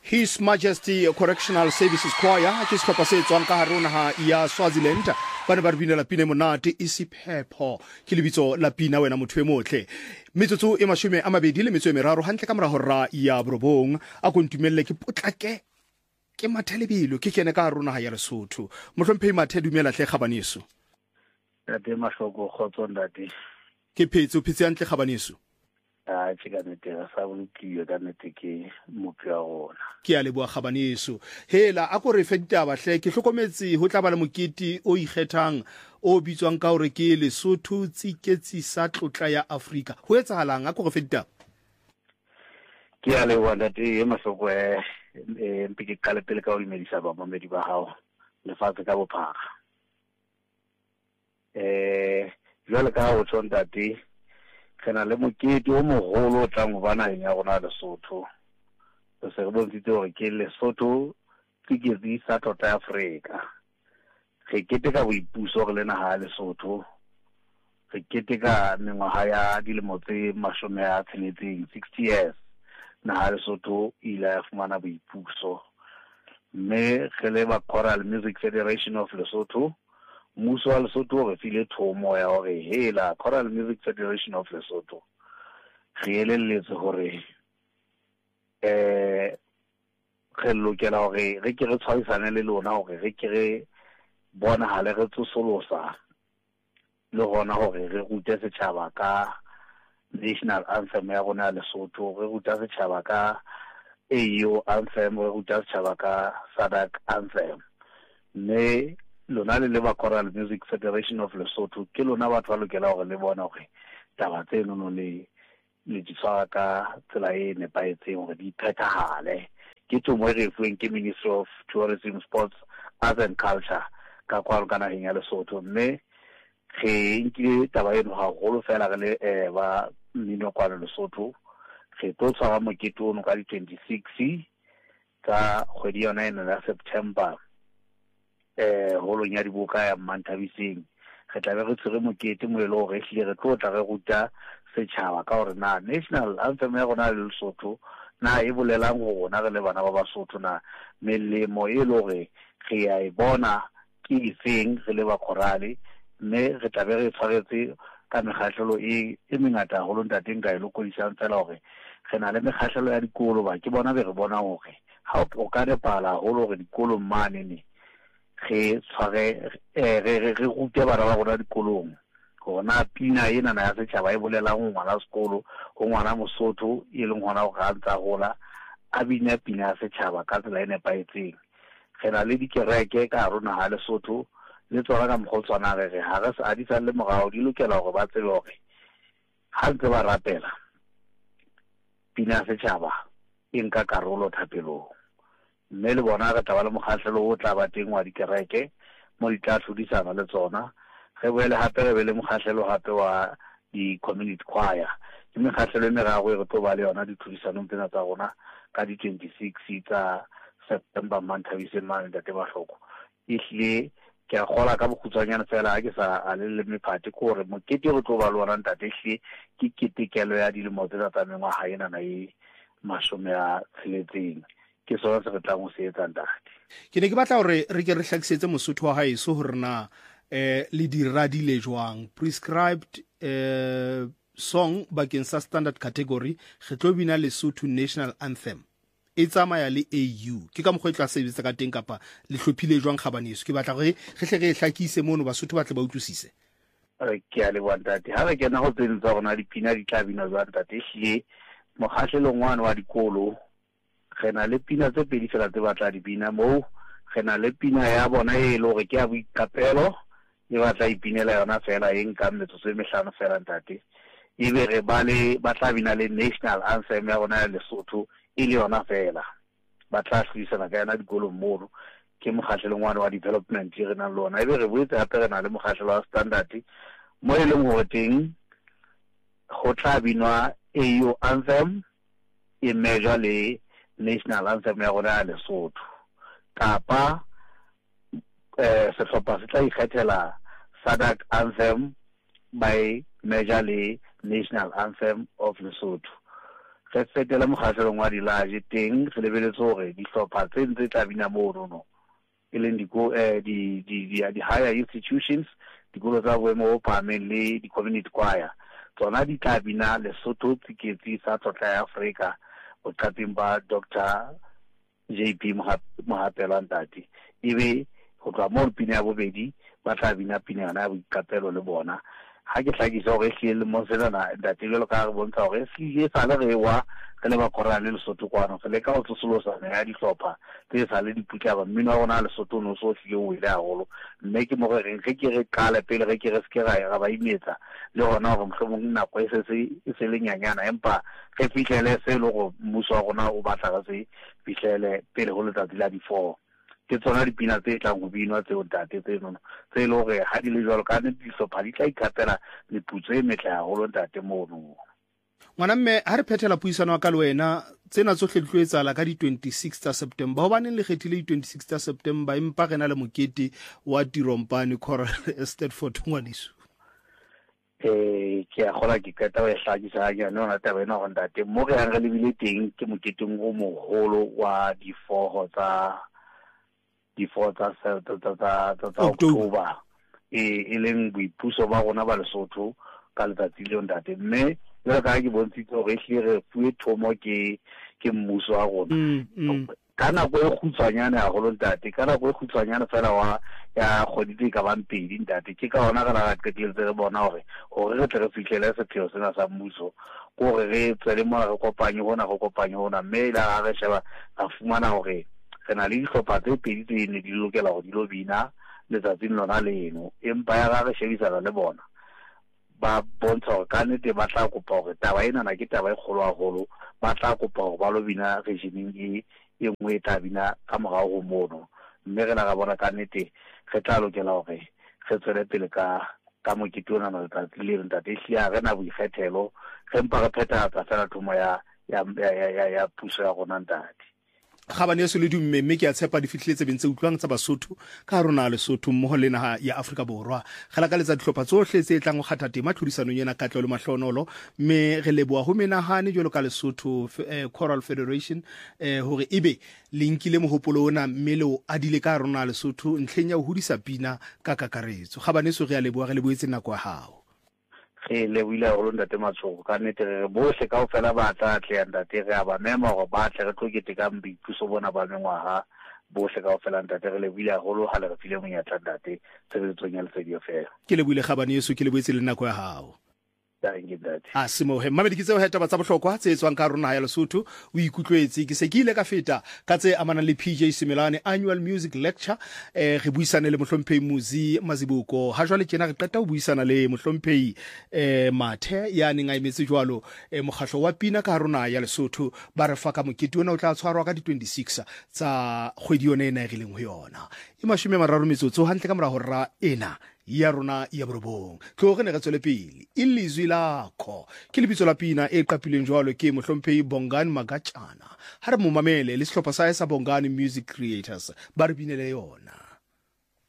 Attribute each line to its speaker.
Speaker 1: His Majesty Correctional Services Choir ke sehlopha se tswang ka hare ho naha ya Swaziland ba ne ba re binela pina monate isiphepho ke lebitso la pina wena motho e motle metsotso e 23 hantle ka mora hora ya borobong a kontumelle ke potlake ke mathelebelo ke kene ka hare ho naha ya Lesotho mohlomphehi mathe dumela hle kgabaneso
Speaker 2: Tate Mahloko khotso ndati
Speaker 1: ke phetse hantle kgabaneso
Speaker 2: tshika nete sa bolokilwe ka nete ke mophi wa rona
Speaker 1: ke a leboa kgabaneso hela a ko re feditaba hle ke hlokometse ho tla ba le mokete o ikgethang o bitswang ka hore ke Lesotho tsiketsi sa tlotla ya Afrika ho etsahalang a ko re feditaba
Speaker 2: ke a leboa ntate Mahloko mpike qale pele ka ho imedisa ba mamedi ba hao lefatshe ka bophara jwale ka ho tsontate kana le mokete o mogolo o tlang ho bana ya rona Lesotho se re bontshitse hore ke Lesotho tsiketsi sa tlotla ya Afrika re keteka boipuso re le naha ya Lesotho re keteka mengwaga ya dilemo tse 60 years naha ya Lesotho ile ya fumana boipuso mme re le ba Choral Music Federation of Lesotho mmuso wa Lesotho re file thomo ya hore hela Choral Music Federation of Lesotho re elelletse hore re lokela hore re ke re tshwarisane le lona hore re ke re bona hale re tsosolosa le hona hore re rute setjhaba ka national anthem ya rona ya Lesotho re ruta setjhaba ka AU anthem re ruta setjhaba ka SADC anthem mme lona le ba Choral Music Federation of Lesotho ke lona batho ba lokela hore le bona hore taba tseno no le ditshwara ka tsela e nepaetseng hore di phethahale ke tsomo re fueng ke Ministry of Tourism, Sports, Arts and Culture ka kwalo kana ya Lesotho mme ge nke taba eno ha go lo fela re le ba mmino kwa Lesotho ge to tshwara mokete ono ka di 26 ka kgwedi yona ya September holo nya diboka ya Manthabiseng re tla be re tsere mokete mo elo re hlile re tlo tla re ruta setjhaba ka hore na national anthem ya rona le Lesotho na e bolelang ho rona re le bana ba Basotho na melemo e lo re re ya e bona ke ifeng re le ba chorale mme re tla be re tshwaretse ka mekgahlelo e mengata holo ntateng ka ilo kodisang tsela hore re na le mekgahlelo ya dikolo ba ke bona be re bona hore ha o ka re pala holo re dikolo mane ne ge tshware re rute bana ba rona dikolong gona pina ena na ya setjhaba e bolelang ho ngwana sekolo ho ngwana Mosotho e leng ngwana go ga ntsa gola a bina pina ya setjhaba ka tsela e nepaetseng ge na le dikereke ka rona ha Lesotho le tsona ka mogotshwana re ha re sa di sa le mogao di lokela hore ba tsebe hore ha ntse ba rapela pina ya setjhaba e nka karolo thapelong mme le bona re tla ba le mokgahlelo o tla ba teng wa dikereke mo di tla tlhodisana le tsona ge boele hape re be le mokgahlelo hape wa di-community choir ke mekgahlelo e merago e re tlo ba le yona ditlhodisanong tsena tsa rona ka di 26 tsa September Manthabiseng mane Ntate Mahloko ehlile ke a gola ka bokhutswanyana fela ha ke sa a le mephate ke hore mokete re tlo ba le ona Ntate ehlile ke ketekelo ya dilemo tsena tsa mengwaga ena na e 60 ke sona se re tlang ho se etsa Ntate
Speaker 1: ke ne ke batla hore re ke re hlakisetse Mosotho wa haeso hore na le di radile jwang prescribed song bakeng sa standard category ge tlo bina Lesotho national anthem e tsamaya le AU ke ka mokgwa e tla sebetsa ka teng kapa le hlophile jwang kgabaneso ke batla gore ge hlakise mono Basotho ba tle ba utlwisise
Speaker 2: ke a le Ntate ha re kena go tsena tsa rona dipina di tla bina jwang Ntate hle mokgahlelong wa dikolo ge na le pina tse pedi fela tse batla di bina mo ge na le pina ya bona e le gore ke ya boikapelo e batla ipinela yona fela e nka metsotso e 5 fela Ntate e be re ba tla bina le national anthem ya rona ya Lesotho e le yona fela ba tla hlisana ka yana dikolo mmono ke mokgahlelong wa development re na lona e be re boetse hape re na le mokgahlelo wa standard mo e leng hore teng go tla binwa AU anthem e measure le national anthem ya rona ya Lesotho kapa sehlopha se tla ikgethela SADC anthem by measure le national anthem of Lesotho re fetela mokgahlelong wa di-large teng re lebeletse gore dihlopha tse ntse tla bina monono e leng di-higher institutions dikolo tsa boemo bo phahameng le di-community choir tsona di tla bina Lesotho tsiketsi sa tlotla ya Afrika boqaping ba Dr. JP Mohapelo Ntati ebe go tloa mo pina ya bobedi ba tla bina pina ya boiqapelo le bona ha ke tlhagisa gore e le mo selana Ntati le ka re bontsha gore e sa le re wa re le ba korale le Lesotho kwano re le ka go tsosolosana ya dihlopha tse sa le diputla ba mmino wa rona Lesotho no so hlile o ile haholo mme ke mo re ke re kala pele re ke re ske ga ba imetsa le gona go mhlomong nako e se le nyanyana empa ke fitlhele se le go mmuso wa rona o batla ga se fitlhele pele go letsatsi la di-4 ke tsona dipina tse tlang go binwa tseo Ntate tse nono tse e le gore ga di le jalo ka ne dihlopha di tla ikapela meputso e metle haholo Ntate mono.
Speaker 1: Ngwana mme ha re phethela puisano ka le wena tsena tsohle di tlo etsala ka di 26 tsa September ho baneng le kgethile di 26 tsa September empa rena le mokete wa Tirompane Choral Estate for Ngwaniso.
Speaker 2: Ke a gola ke ka tawe hlagisa ga no na tabe no Ntate mo re ang re lebile teng ke moketeng o mogolo wa di-4 tsa October e leng boipuso ba rona ba Lesotho ka letsatsi le Ntate mme le ka ke bontshitse gore re fuwe thomo ke mmuso wa rona ka nako e khutswanyane haholo Ntate ka nako e khutswanyane fela ya kgodite ka bang pedi Ntate ke ka hona ka la qeteletse re bona gore re tle re fitlhele sepheo sena sa mmuso gore re tswele mo re kopanye hona mme la re sheba a fumana gore re na le dihlopha tse pedi tse ne di lokela go di lo bina letsatsi lona leno empa ya re shebisana le bona ba bontsha gore ka nnete ba tla kopa gore taba ena na ke taba e kgolo haholo ba tla kopa gore ba lo bina regimeng e nngwe e tla bina ka morago go mono mme re la ga bona ka nnete re tla lokela gore re tswele pele ka mokete ona na letsatsi le Ntate ehlile re na boikgethelo re mpa re phethagatsa fela thomo ya puso ya rona Ntate.
Speaker 1: Ga bane se le dumme mme ke a tshepa di fihletse bentse utlwang tsa Basotho ka rona Lesotho mmoho le naha ya Afrika Borwa gala ka letsa dihlopha tsohle tse tlang go kgatha tema tlhodisanong yena ka tlolo mahlonolo mme re leboa ho menahane jolo ka Lesotho Choral Federation hore ebe linkile mohopolo ona mme le o adile ka rona Lesotho ntlheng ya ho hudisa pina ka kakaretso ga bane se re a leboa re leboetse nako ya hao
Speaker 2: re le wile go Ntate Matshoko ka nnete re bohle ka ofela ba tla tle Ntate re a ba mema go ba tle re tlokete ka mbipuso bona ba mengwaga bohle ka ofela Ntate re le wile go ha le re file monyatla Ntate tshebetsong ya lesedi fela
Speaker 1: ke le buile ga bane yeso ke le boetse le nako ya hao a semohe mmamedi ke tseo hetaba tsa bohlokwa tse etswang ka rona ya Lesotho o ikutlwetse ke se ke ile ka feta ka tse amanang le PJ Simelane annual music lecture re buisane le mohlomphehi Muzi Mazibuko ha jwale kena re qeta ho buisana le mohlomphehi Mathe ya neng a emetse jwalo mokgahlo wa pina ka rona ya Lesotho ba re fa ka mokete ona o tla tshwarwa ka di 26 tsa kgwedi yona ena e rileng ho yona e 30 metsotso hantle ka mora hora ena ya rona ya borobong ke go ne ga tswele pele ilizwi lakho ke lebitso la pina e qapileng jwalo ke mohlomphehi Bongani Magachana ha re mo mamele le sehlopha sa Bongani Music Creators ba re binele yona.